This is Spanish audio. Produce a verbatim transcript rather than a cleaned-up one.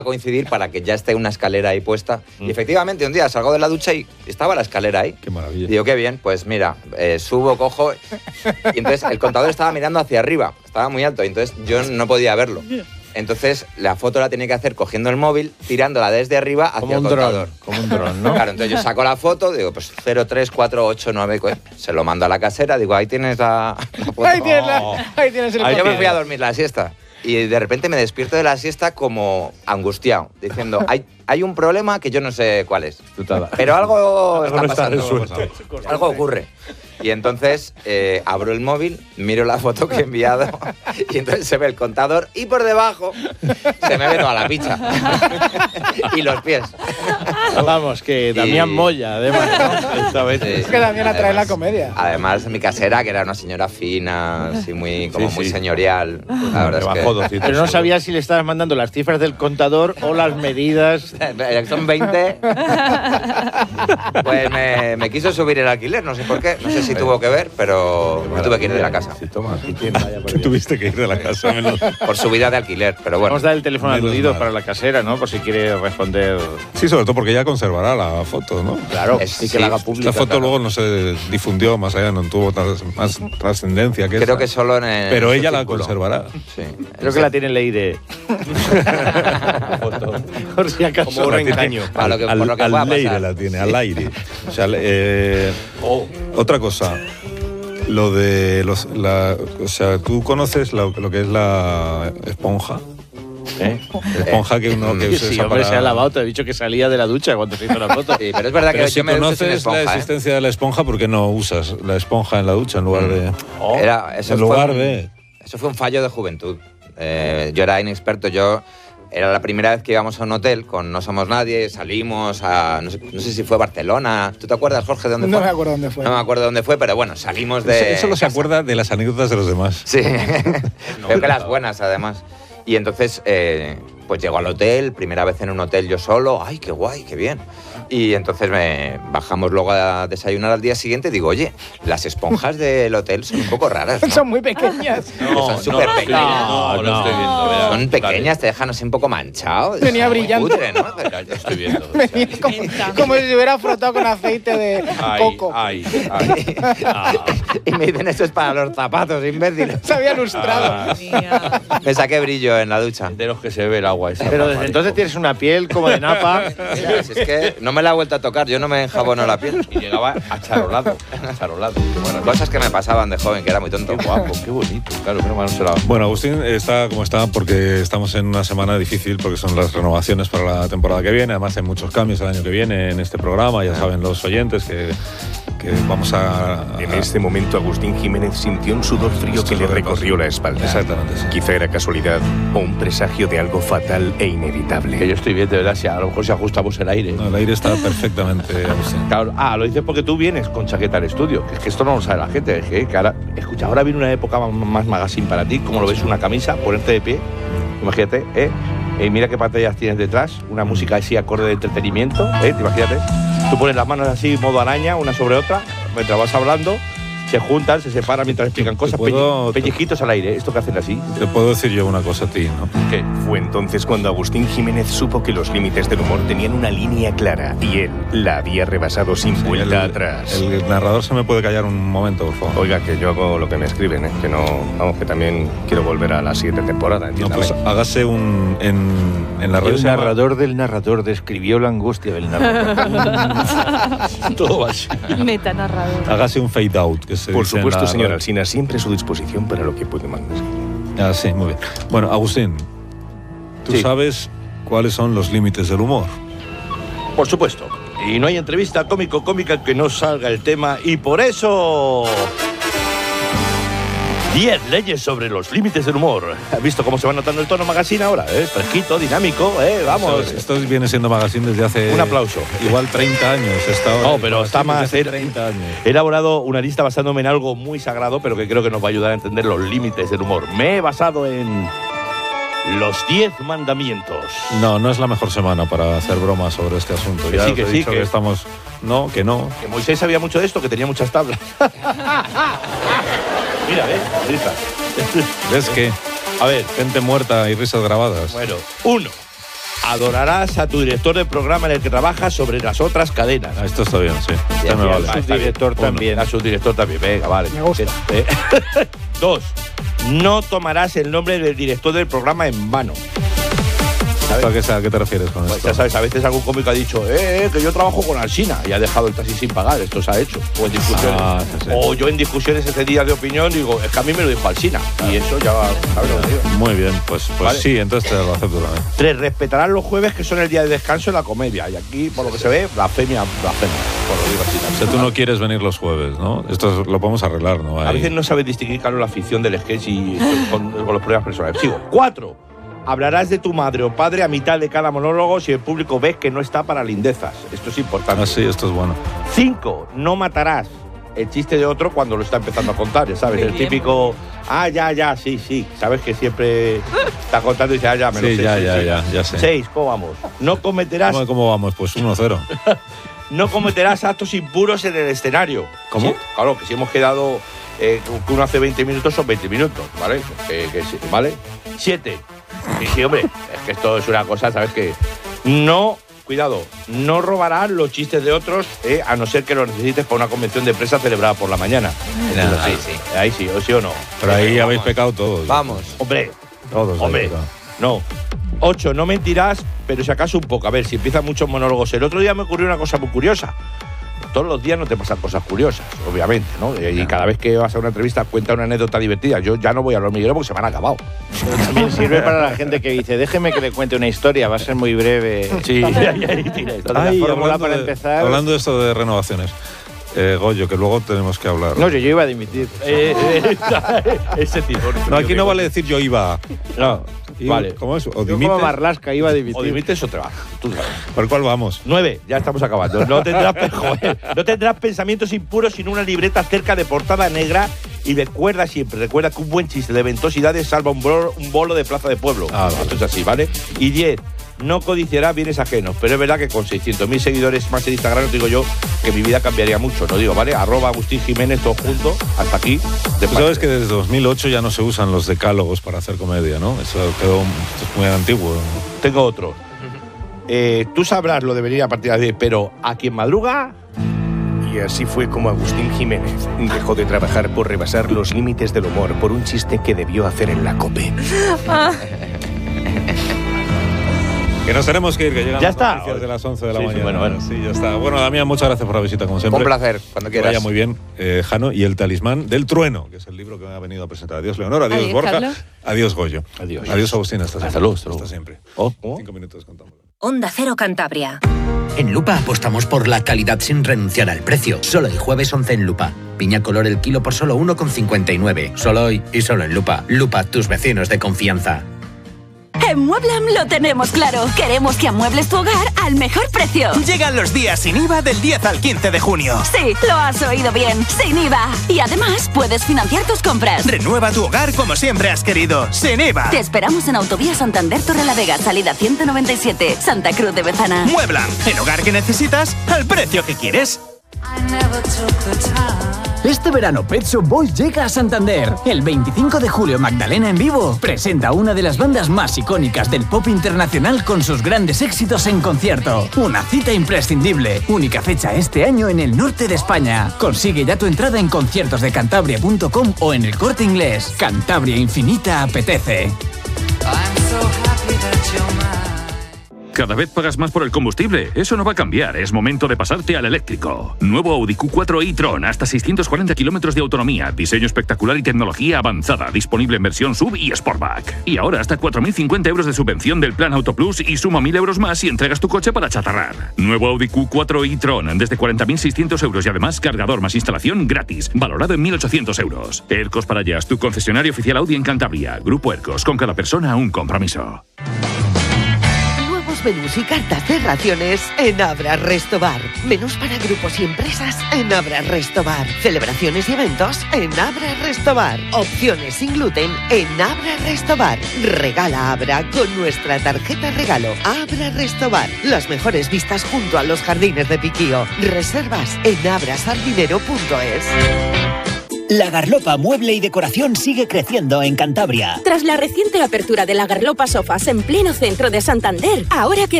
coincidir para que ya esté una escalera ahí puesta. Mm. Y efectivamente, un día salgo de la ducha y estaba la escalera ahí. Qué maravilla. Y digo, qué bien, pues mira, eh, subo, cojo. Y entonces el contador estaba mirando hacia arriba, estaba muy alto, y entonces yo no podía verlo. Entonces la foto la tenía que hacer cogiendo el móvil, tirándola desde arriba hacia como el un contador. Dron, como un dron, ¿no? Claro, entonces yo saco la foto, digo, pues cero tres cuatro ocho nueve, se lo mando a la casera, digo, ahí tienes la, la foto. Ahí tienes, la, ahí tienes el Ahí yo me foto. fui a dormir la siesta. Y de repente me despierto de la siesta como angustiado, diciendo, hay, hay un problema que yo no sé cuál es. Pero algo está pasando. Algo ocurre. Y entonces eh, abro el móvil, miro la foto que he enviado y entonces se ve el contador y por debajo se me ve toda la picha. Y los pies. Vamos, que Damián y... Moya, además, ¿no? Esta vez. Sí, es que Damián atrae además, la comedia. Además, mi casera, que era una señora fina, así muy, como sí, muy sí. señorial. La verdad es que... Pero no sabía si le estabas mandando las cifras del contador o las medidas. Son veinte. Pues me, me quiso subir el alquiler, no sé por qué. No sé si tuvo que ver, pero me tuve que ir de la casa. Sí, toma. ¿Qué tuviste que ir de la casa? Menos... Por subida de alquiler, pero bueno. Vamos a dar el teléfono aludido para la casera, ¿no? Por si quiere responder. Sí, sobre todo porque ella conservará la foto, ¿no? Claro, es, y que sí, la haga pública. La foto claro. luego no se difundió más allá, no tuvo más trascendencia que Creo esa. que solo en el Pero ella círculo. La conservará. Sí. Creo que la tiene en Leire. Por si acaso. Como un engaño. Para lo que, al, por lo que al pueda Leire pasar. la tiene, al aire. O sea, eh, oh. Otra cosa. Lo de los, la, o sea, ¿tú conoces lo, lo que es la esponja? ¿Eh? Esponja que uno que sí, usa hombre, para... se ha lavado, te he dicho que salía de la ducha cuando se hizo la foto. Sí, pero es verdad pero que si yo me ducho sin conoces esponja, la existencia ¿eh? de la esponja, ¿por qué no usas la esponja en la ducha en lugar de...? Oh. Era, eso en fue lugar un, de... Eso fue un fallo de juventud. Eh, yo era inexperto, yo... Era la primera vez que íbamos a un hotel con No Somos Nadie, salimos a... No sé, no sé si fue Barcelona. ¿Tú te acuerdas, Jorge, de dónde no fue? No me acuerdo dónde fue. No me acuerdo dónde fue, pero bueno, salimos de... Eso solo se acuerda de las anécdotas de los demás. Sí, no, creo que las buenas, además. Y entonces, eh, pues llego al hotel, primera vez en un hotel yo solo. ¡Ay, qué guay, qué bien! Y entonces me bajamos luego a desayunar al día siguiente y digo, oye, las esponjas del hotel son un poco raras, ¿no? Son muy pequeñas. No, son súper no, pequeñas. No, no, no estoy viendo. Verás, son pequeñas, te dejan así un poco manchado. Venía brillando. Cutre, ¿no? Ya, ya estoy viendo. Venía como, como si se hubiera frotado con aceite de ay, coco. Ay, ay. Ah. Y me dicen, esto es para los zapatos, imbéciles. Se había lustrado. Ah. Me saqué brillo en la ducha. De los que se ve el agua esa. Pero desde entonces tienes una piel como de napa. Mira, si es que no me la he vuelto a tocar, yo no me enjabono la piel. Y llegaba acharolado, acharolado. Bueno, cosas que me pasaban de joven, que era muy tonto. Qué guapo, qué bonito. Claro, menos mal no se la... Bueno, Agustín está como está porque estamos en una semana difícil porque son las renovaciones para la temporada que viene. Además hay muchos cambios el año que viene en este programa, ya saben los oyentes que, que vamos a, a... En este momento Agustín Jiménez sintió un sudor frío que le recorrió la espalda. Exactamente, sí. Quizá era casualidad o un presagio de algo fatal e inevitable. Que yo estoy bien, de verdad, si a lo mejor si ajustamos el aire. No, el aire está perfectamente, Agustín. Claro, ah, lo dices porque tú vienes con chaqueta al estudio, que es que esto no lo sabe la gente, es que, que ahora, escucha, ahora viene una época más magazine para ti, como lo ves, una camisa, ponerte de pie, imagínate, ¿eh? Eh, mira qué pantallas tienes detrás, una música así acorde de entretenimiento, ¿eh? Imagínate, tú pones las manos así, modo araña, una sobre otra, mientras vas hablando, se juntan, se separan mientras explican cosas, puedo, pelle, pellejitos al aire, esto que hacen así. Te puedo decir yo una cosa a ti, ¿no? ¿Qué? Fue entonces cuando Agustín Jiménez supo que los límites del humor tenían una línea clara y él la había rebasado sin sí, vuelta el, atrás. El narrador se me puede callar un momento, por favor. Oiga, que yo hago lo que me escriben, ¿eh? Que no, vamos, que también quiero volver a la siguiente temporada, entiéndame. No, pues hágase un en, en la radio. El narrador del narrador describió la angustia del narrador. Todo va así. Metanarrador. Hágase un fade out, que se Por dice supuesto, en la... señor Alsina, siempre a su disposición para lo que puede mandar. Ah, sí, muy bien. Bueno, Agustín, ¿tú sí. sabes cuáles son los límites del humor? Por supuesto. Y no hay entrevista cómico-cómica que no salga el tema, y por eso... diez leyes sobre los límites del humor. ¿Has visto cómo se va notando el tono magazine ahora? ¿Eh? Fresquito, dinámico, ¿eh? Vamos. Esto, esto viene siendo magazine desde hace... Un aplauso. Igual treinta años. Está no, pero está más... treinta años. He elaborado una lista basándome en algo muy sagrado, pero que creo que nos va a ayudar a entender los límites del humor. Me he basado en... los diez mandamientos. No, no es la mejor semana para hacer bromas sobre este asunto. Que ya sí, que os he sí, dicho que... que estamos... No, que no. Que Moisés sabía mucho de esto, que tenía muchas tablas. Mira, ¿ves? Risas. ¿Ves qué? A ver. Gente muerta y risas grabadas. Bueno, uno. adorarás a tu director del programa en el que trabajas sobre las otras cadenas. Ah, esto está bien, sí. Ya me vale. A su director también. A su director también, venga, vale. Me gusta. Eh, Dos, no tomarás el nombre del director del programa en vano. ¿A qué, ¿A qué te refieres con Pues esto? ya sabes, a veces algún cómico ha dicho, eh, eh, que yo trabajo con Alsina y ha dejado el taxi sin pagar, esto se ha hecho. O en discusiones. Ah, sí, sí. O yo en discusiones ese día de opinión digo, es que a mí me lo dijo Alsina. Y eso ya va, ¿sabes lo que digo? Muy bien, pues, pues Vale. sí, entonces te lo acepto también. Tres, respetarás los jueves que son el día de descanso en la comedia. Y aquí, por lo que se ve, blasfemia, blasfemia. Por lo digo así. O sea, tú no quieres venir los jueves, ¿no? Esto es- lo podemos arreglar, ¿no? A Ahí. veces no sabes distinguir, claro, la ficción del sketch y con, con los problemas personales. Sigo. Cuatro. Hablarás de tu madre o padre a mitad de cada monólogo si el público ves que no está para lindezas. Esto es importante. Ah, sí, esto es bueno. Cinco. No matarás el chiste de otro cuando lo está empezando a contar, ya sabes. El típico, ah, ya, ya, sí, sí. Sabes que siempre está contando y dice, ah, ya, me lo Sí, sé. ya, sí, ya, sí. ya, ya sé. Seis. ¿Cómo vamos? No cometerás, ¿Cómo, cómo vamos? Pues uno cero. no cometerás actos impuros en el escenario. ¿Cómo? Sí, claro, que si hemos quedado eh, que uno hace veinte minutos, son veinte minutos, ¿vale? Que, que sí, ¿vale? Siete. Y sí, hombre, es que esto es una cosa, ¿sabes qué? No, cuidado, no robarás los chistes de otros, eh, a no ser que los necesites para una convención de empresa celebrada por la mañana. Nah, Eso ahí sí. Ahí sí, o sí o no. Pero ahí Vamos. habéis pecado todos. Vamos. Hombre, Todos. hombre, ahí, claro. no. Ocho, no mentirás, pero si acaso un poco. A ver, si empiezan muchos monólogos. El otro día me ocurrió una cosa muy curiosa. Todos los días no te pasan cosas curiosas, obviamente, ¿no? Y cada vez que vas a una entrevista cuenta una anécdota divertida. Yo ya no voy al hormiguero porque se me han acabado. Pero también sirve para la gente que dice, déjeme que le cuente una historia, va a ser muy breve. Sí, ahí, ahí, tira. Entonces, la Ay, fórmula hablando para de- empezar. Hablando de esto de renovaciones. Eh, Goyo, que luego tenemos que hablar. No, yo, yo iba a dimitir. Eh, eh, ese tipo. No, aquí no vale decir yo iba. No, Y- vale. ¿Cómo es? O Yo dimites. como Marlaska iba a O dimitir. dimites o te vas. Tú sabes. ¿Por cuál vamos? Nueve, ya estamos acabando. No tendrás, joder, no tendrás pensamientos impuros sin una libreta cerca de portada negra y recuerda siempre, recuerda que un buen chiste de ventosidades salva un bolo, un bolo de plaza de pueblo. Ah, vale. Esto es así, ¿vale? Y diez, no codiciarás bienes ajenos, pero es verdad que con seiscientos mil seguidores más en Instagram os digo yo que mi vida cambiaría mucho, no digo, ¿vale? Arroba Agustín Jiménez, todo junto, hasta aquí. De Tú sabes que desde dos mil ocho ya no se usan los decálogos para hacer comedia, ¿no? Eso quedó esto es muy antiguo. Tengo otro. Eh, tú sabrás lo de venir a partir de diez, pero a quien madruga... Y así fue como Agustín Jiménez dejó de trabajar por rebasar los límites del humor por un chiste que debió hacer en la COPE. Que nos tenemos que ir, que llegan Ya las está. noticias de las once de la Sí, sí, mañana. bueno, bueno. Sí, ya está. Bueno, Damián, muchas gracias por la visita, como siempre. Un placer, cuando Que quieras. vaya muy bien, eh, Jano. Y El talismán del trueno, que es el libro que me ha venido a presentar. Adiós, Leonor. Adiós, Adiós, Borja. Carlos. Adiós, Goyo. Adiós. Adiós, Agustín. Hasta, Hasta siempre. luego, hasta luego. Hasta siempre. Oh, ¿cómo? Cinco minutos contamos. Onda Cero Cantabria. En Lupa apostamos por la calidad sin renunciar al precio. Solo el jueves once en Lupa. Piña color el kilo por solo uno con cincuenta y nueve. Solo hoy y solo en Lupa. Lupa, tus vecinos de confianza. En Mueblam lo tenemos claro. Queremos que amuebles tu hogar al mejor precio. Llegan los días sin I V A del diez al quince de junio. Sí, lo has oído bien. Sin I V A. Y además puedes financiar tus compras. Renueva tu hogar como siempre has querido. Sin I V A. Te esperamos en Autovía Santander Torrelavega, salida ciento noventa y siete, Santa Cruz de Bezana. Mueblam. El hogar que necesitas al precio que quieres. Este verano Pet Shop Boys llega a Santander. El veinticinco de julio Magdalena en vivo presenta a una de las bandas más icónicas del pop internacional con sus grandes éxitos en concierto. Una cita imprescindible. Única fecha este año en el norte de España. Consigue ya tu entrada en conciertos de cantabria punto com o en El Corte Inglés. Cantabria Infinita apetece. Cada vez pagas más por el combustible. Eso no va a cambiar. Es momento de pasarte al eléctrico. Nuevo Audi Q cuatro e-tron. Hasta seiscientos cuarenta kilómetros de autonomía. Diseño espectacular y tecnología avanzada. Disponible en versión sub y Sportback. Y ahora hasta cuatro mil cincuenta euros de subvención del plan Auto Plus y suma mil euros más si entregas tu coche para chatarrar. Nuevo Audi Q cuatro e-tron. Desde cuarenta mil seiscientos euros y además cargador más instalación gratis. Valorado en mil ochocientos euros. Ercos Parayas, tu concesionario oficial Audi en Cantabria. Grupo Ercos. Con cada persona un compromiso. Menús y cartas de raciones en Abra Resto Bar. Menús para grupos y empresas en Abra Resto Bar. Celebraciones y eventos en Abra Resto Bar. Opciones sin gluten en Abra Resto Bar. Regala Abra con nuestra tarjeta regalo. Abra Resto Bar. Las mejores vistas junto a los jardines de Piquío. Reservas en abra sardinero punto es. La Garlopa Mueble y Decoración sigue creciendo en Cantabria. Tras la reciente apertura de la Garlopa Sofás en pleno centro de Santander, ahora queremos